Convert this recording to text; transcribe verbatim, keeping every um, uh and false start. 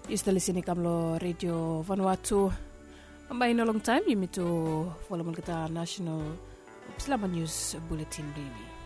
You're still listening to Radio Vanuatu. And in a long time, you meet to follow the National News Bulletin.